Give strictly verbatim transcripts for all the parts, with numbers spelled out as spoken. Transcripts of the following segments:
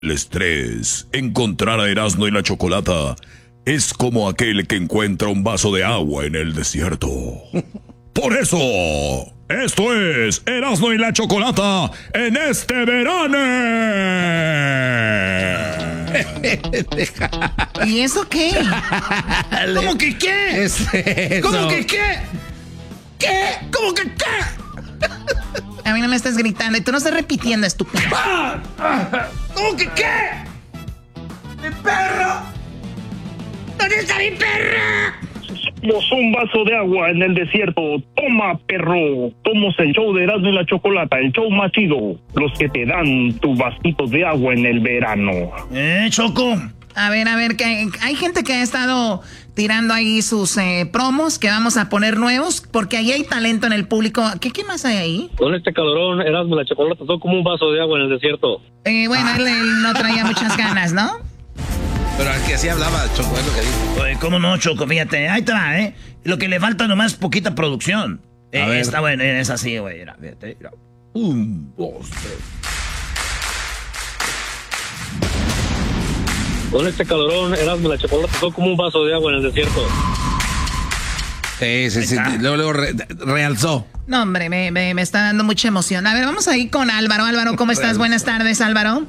El estrés, encontrar a Erasmo y la Chocolata, es como aquel que encuentra un vaso de agua en el desierto. Por eso, esto es Erasmo y la Chocolata en este verano. ¿Y eso qué? ¿Cómo que qué? Es eso. ¿Cómo que qué? ¿Qué? ¿Cómo que qué? A mí no me estás gritando y tú no estás repitiendo, estúpido. ¿Cómo que qué? ¡Mi perro! ¿Dónde está mi perro? Somos un vaso de agua en el desierto. Toma, perro. Somos el show de Erasmo y la Chocolata, el show más chido. Los que te dan tu vasito de agua en el verano. Eh, Choco. A ver, a ver, que hay gente que ha estado tirando ahí sus eh, promos que vamos a poner nuevos, porque ahí hay talento en el público. ¿Qué, qué más hay ahí? Con este calorón, Erasmo y la Chocolata son como un vaso de agua en el desierto. Eh, bueno, Ah. él, él no traía muchas ganas, ¿no? Pero al que así hablaba, Choco, es lo que dijo. Oye, ¿cómo no, Choco? Fíjate, ahí te va, ¿eh? Lo que le falta nomás es poquita producción. Eh, A ver. Está bueno, es así, güey. Mira, fíjate, mira. Un, dos, tres. Con este calorón, Erasmo y la Chocolata son como un vaso de agua en el desierto. Sí, sí, sí. Luego, luego re- realzó. No, hombre, me, me, me está dando mucha emoción. A ver, vamos a ir con Álvaro. Álvaro, ¿cómo estás? Buenas tardes, Álvaro.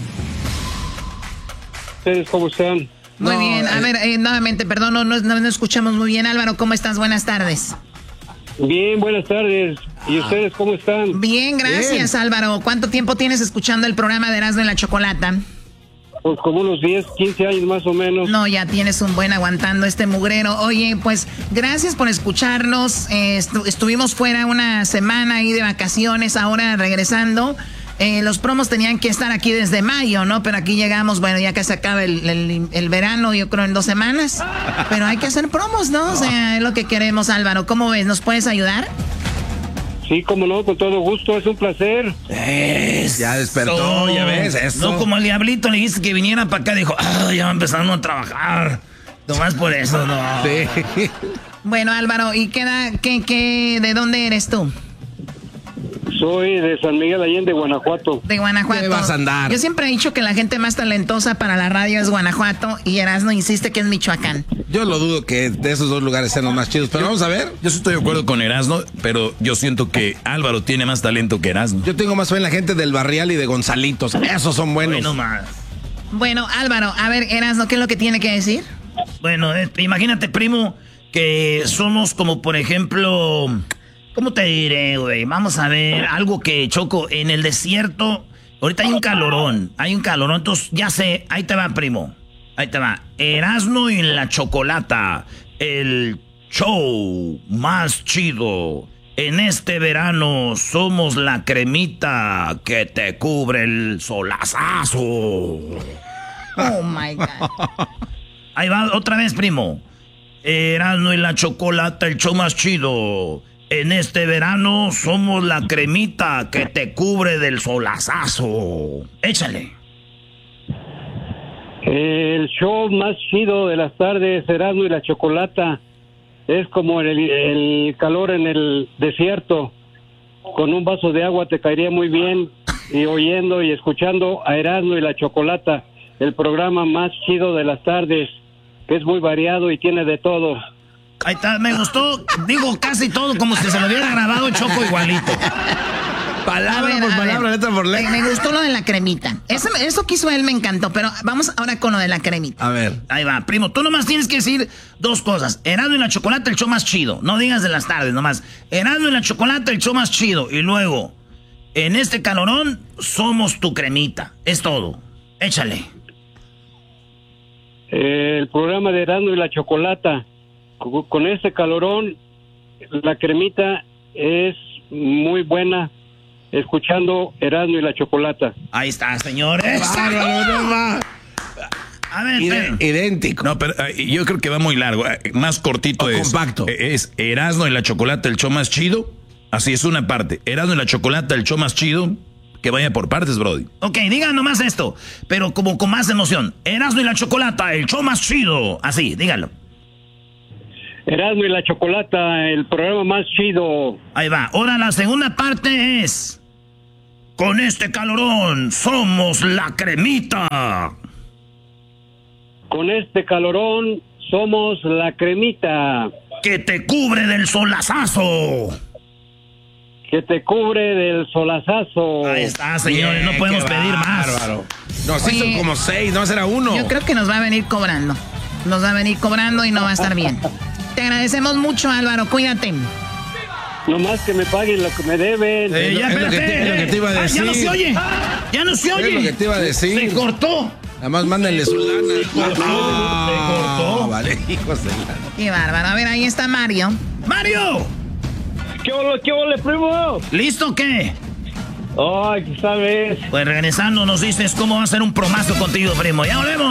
¿Ustedes cómo están? Muy No, bien. A eh. ver, eh, nuevamente, perdón, no, no, no escuchamos muy bien. Álvaro, ¿cómo estás? Buenas tardes. Bien, buenas tardes. ¿Y ustedes cómo están? Bien, gracias, Álvaro. ¿Cuánto tiempo tienes escuchando el programa de Erasmo y la Chocolata? Pues como unos diez, quince años más o menos. No, ya tienes un buen aguantando este mugrero. Oye, pues gracias por escucharnos. Eh, estu- estuvimos fuera una semana ahí de vacaciones, ahora regresando. Eh, los promos tenían que estar aquí desde mayo, ¿no? Pero aquí llegamos, bueno, ya que se acaba el, el- el verano, yo creo en dos semanas. Pero hay que hacer promos, ¿no? O sea, es lo que queremos, Álvaro. ¿Cómo ves? ¿Nos puedes ayudar? Sí, como no, con todo gusto, es un placer. Eso. Ya despertó, ya ves, eso. No como al diablito le dijiste que viniera para acá, dijo, ah, ya va empezando a trabajar. Nomás por eso, no. Sí. Bueno, Álvaro, ¿y qué, da- qué, qué, de dónde eres tú? Soy de San Miguel Allende, Guanajuato. De Guanajuato. ¿Qué vas a andar? Yo siempre he dicho que la gente más talentosa para la radio es Guanajuato y Erasmo insiste que es Michoacán. Yo lo dudo que de esos dos lugares sean los más chidos, pero vamos a ver. Yo sí estoy de acuerdo con Erasmo, pero yo siento que Álvaro tiene más talento que Erasmo. Yo tengo más fe en la gente del Barrial y de Gonzalitos. Esos son buenos. Bueno, más. Bueno, Álvaro, a ver, Erasmo, ¿qué es lo que tiene que decir? Bueno, eh, imagínate, primo, que somos como, por ejemplo, ¿cómo te diré, güey? Vamos a ver, algo que, Choco, en el desierto, ahorita hay un calorón, hay un calorón, entonces ya sé, ahí te va, primo, ahí te va. Erasmo y la Chocolata, el show más chido. En este verano somos la cremita que te cubre el solazazo. Oh, my God. Ahí va otra vez, primo. Erasmo y la Chocolata, el show más chido. En este verano somos la cremita que te cubre del solazazo. Échale. El show más chido de las tardes, Erasmo y la Chocolata, es como el, el calor en el desierto. Con un vaso de agua te caería muy bien, y oyendo y escuchando a Erasmo y la Chocolata, el programa más chido de las tardes, que es muy variado y tiene de todo. Ahí está, me gustó. Digo casi todo como si se lo hubiera grabado Choco igualito. Palabra A ver, por a palabra, ver. letra por Me, letra. me gustó lo de la cremita. Eso, eso que hizo él me encantó, pero vamos ahora con lo de la cremita. A ver. Ahí va, primo. Tú nomás tienes que decir dos cosas. Erasmo y la Chocolata, el show más chido. No digas de las tardes, nomás. Erasmo y la Chocolata, el show más chido. Y luego, en este calorón, somos tu cremita. Es todo. Échale. El programa de Erasmo y la Chocolata, con, con este calorón, la cremita es muy buena, escuchando Erasmo y la Chocolata. Ahí está, señores. Bárbaro, no va. A ver, Ide- esperen. idéntico. No, pero eh, yo creo que va muy largo. eh, Más cortito O es. compacto. eh, Es Erasmo y la Chocolata, el show más chido. Así es una parte. Erasmo y la Chocolata, el show más chido. Que vaya por partes, Brody. Ok, digan nomás esto, pero como con más emoción. Erasmo y la Chocolata, el show más chido. Así, díganlo. Erasmo y la Chocolata, el programa más chido. Ahí va. Ahora la segunda parte es... Con este calorón somos la cremita. Con este calorón somos la cremita. Que te cubre del solazazo. Que te cubre del solazazo. Ahí está, señores, no podemos pedir más. Bárbaro. No, sí son como seis, no será uno. Yo creo que nos va a venir cobrando. Nos va a venir cobrando y no va a estar bien. Te agradecemos mucho, Álvaro, cuídate. Nomás que me paguen lo que me deben. Eh, ya, es lo que te- es lo que te iba a Ah, ya no decir. se oye. Ya no se oye. Es lo que te iba a decir. Se cortó. Nada más mándenle su lana. cortó, Ah, se cortó. Vale, hijos de la... Qué bárbaro. A ver, ahí está Mario. ¡Mario! ¿Qué ole, qué ole, primo? ¿Listo o qué? Ay, ¿sabes? Pues regresando nos dices cómo va a ser un promazo contigo, primo. Ya volvemos.